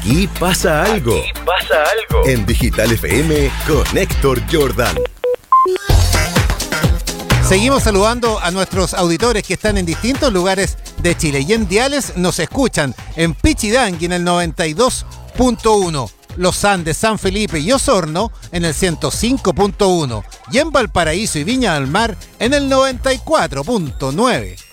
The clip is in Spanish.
Aquí pasa algo. Aquí pasa algo. En Digital FM con Héctor Jordan. Seguimos saludando a nuestros auditores que están en distintos lugares de Chile. Y en Diales nos escuchan en Pichidangui en el 92.1, Los Andes, San Felipe y Osorno en el 105.1 y en Valparaíso y Viña del Mar en el 94.9.